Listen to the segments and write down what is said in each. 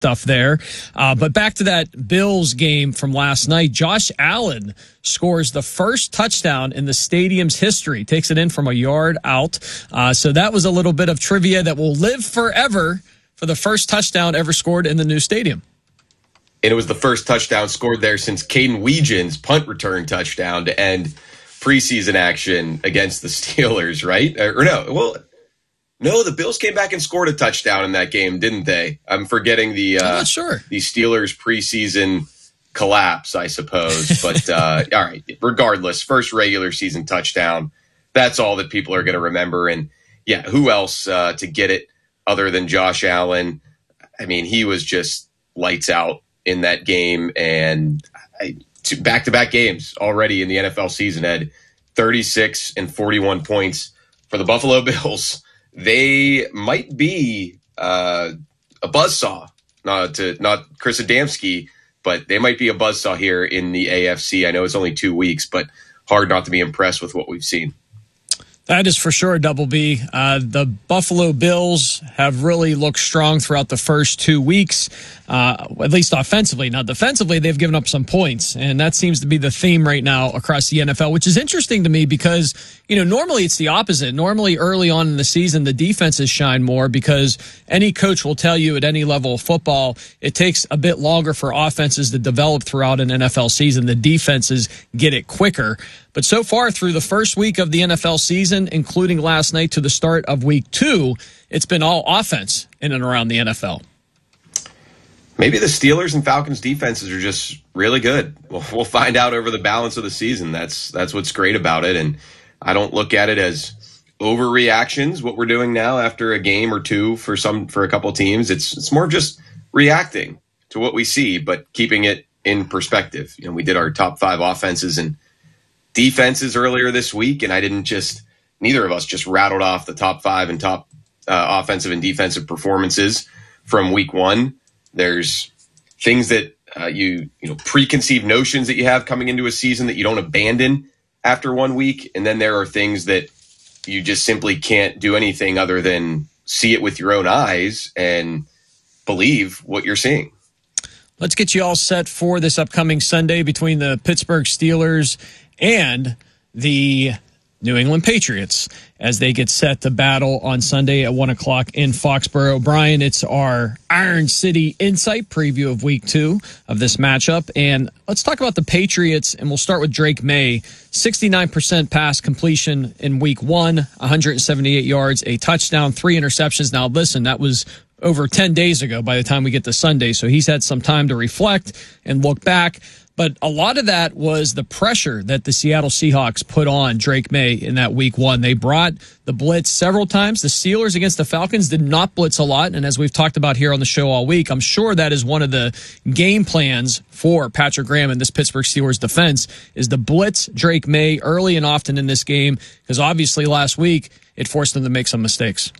stuff there. But back to that Bills game from last night, Josh Allen scores the first touchdown in the stadium's history, takes it in from a yard out. So that was a little bit of trivia that will live forever for the first touchdown ever scored in the new stadium. And it was the first touchdown scored there since Caden Weejan's punt return touchdown to end preseason action against the Steelers, right? Or no, well, no, the Bills came back and scored a touchdown in that game, didn't they? I'm forgetting the I'm not sure. The Steelers preseason collapse, I suppose. But all right, regardless, first regular season touchdown. That's all that people are going to remember. And yeah, who else to get it other than Josh Allen? I mean, he was just lights out in that game, and back-to-back games already in the NFL season had 36 and 41 points for the Buffalo Bills. They might be a buzzsaw, not Chris Adamski, but they might be a buzzsaw here in the AFC. I know it's only 2 weeks, but hard not to be impressed with what we've seen. That is for sure, Double B. The Buffalo Bills have really looked strong throughout the first 2 weeks, at least offensively. Now, defensively, they've given up some points, and that seems to be the theme right now across the NFL, which is interesting to me because, normally it's the opposite. Normally, early on in the season, the defenses shine more because any coach will tell you at any level of football, it takes a bit longer for offenses to develop throughout an NFL season. The defenses get it quicker. But so far through the first week of the NFL season, including last night to the start of week 2, it's been all offense in and around the NFL. Maybe the Steelers and Falcons defenses are just really good. We'll find out over the balance of the season. That's what's great about it. And I don't look at it as overreactions, what we're doing now after a game or two for a couple of teams. It's more just reacting to what we see, but keeping it in perspective. We did our top 5 offenses and defenses earlier this week, and neither of us just rattled off the top 5 and top offensive and defensive performances from week 1. There's things that preconceived notions that you have coming into a season that you don't abandon after 1 week, and then there are things that you just simply can't do anything other than see it with your own eyes and believe what you're seeing. Let's get you all set for this upcoming Sunday between the Pittsburgh Steelers and the New England Patriots as they get set to battle on Sunday at 1 o'clock in Foxborough. Brian, it's our Iron City Insight preview of week 2 of this matchup. And let's talk about the Patriots, and we'll start with Drake May. 69% pass completion in week 1, 178 yards, a touchdown, 3 interceptions. Now, listen, that was over 10 days ago by the time we get to Sunday, so he's had some time to reflect and look back. But a lot of that was the pressure that the Seattle Seahawks put on Drake May in that week 1. They brought the blitz several times. The Steelers against the Falcons did not blitz a lot. And as we've talked about here on the show all week, I'm sure that is one of the game plans for Patrick Graham and this Pittsburgh Steelers defense is to blitz Drake May early and often in this game, because obviously last week it forced them to make some mistakes.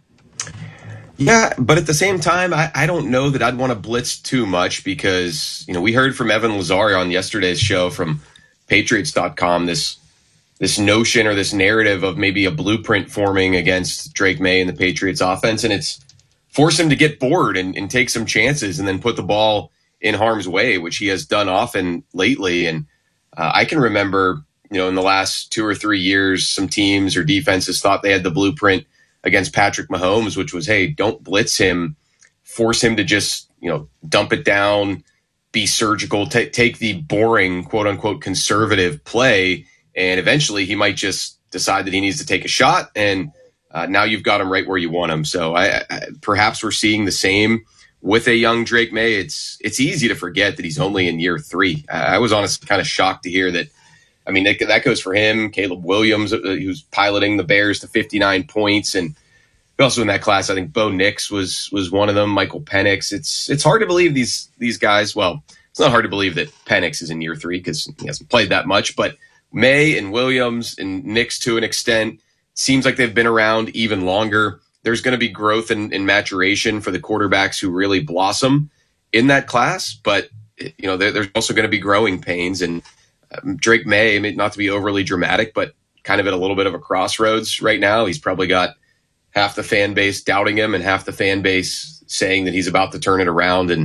Yeah, but at the same time, I don't know that I'd want to blitz too much because, we heard from Evan Lazar on yesterday's show from Patriots.com, this notion or this narrative of maybe a blueprint forming against Drake May and the Patriots offense, and it's force him to get bored and take some chances and then put the ball in harm's way, which he has done often lately. And I can remember, in the last 2 or 3 years, some teams or defenses thought they had the blueprint against Patrick Mahomes, which was, hey, don't blitz him, force him to just, dump it down, be surgical, take the boring, quote unquote, conservative play. And eventually he might just decide that he needs to take a shot. And now you've got him right where you want him. So perhaps we're seeing the same with a young Drake May. It's easy to forget that he's only in year 3. I was honestly kind of shocked to hear that. I mean, that goes for him, Caleb Williams, who's piloting the Bears to 59 points. And also in that class, I think Bo Nix was one of them, Michael Penix. It's hard to believe these guys. Well, it's not hard to believe that Penix is in year 3 because he hasn't played that much. But May and Williams and Nix to an extent, seems like they've been around even longer. There's going to be growth and maturation for the quarterbacks who really blossom in that class. But, there's also going to be growing pains. And Drake May, not to be overly dramatic, but kind of at a little bit of a crossroads right now. He's probably got half the fan base doubting him and half the fan base saying that he's about to turn it around. And